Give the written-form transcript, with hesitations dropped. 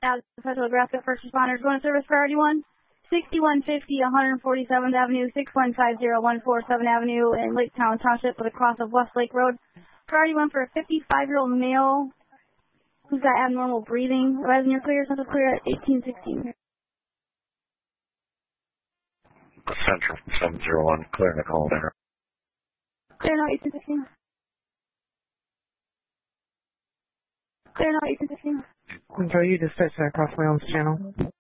Federal Graphic First Responders going to service priority 1. 6150 147th Avenue, 6150147 Avenue in Lake Town Township with a cross of West Lake Road. Priority 1 for a 55-year-old male who's got abnormal breathing. Rising your clear, central clear at 1816. Central 701, clear Nicole there. Clear now, 1816. Clear now, 1816. Control, you dispatch that across my own channel.